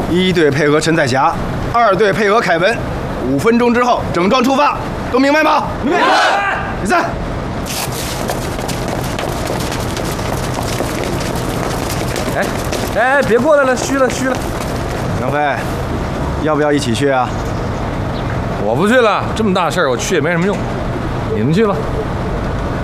1队配合陈彩霞，2队配合凯文，5分钟之后整装出发，都明白吗？明白。比赛。 哎，别过来了，虚了。 杨飞，要不要一起去啊？ 我不去了，这么大事儿我去也没什么用，你们去吧。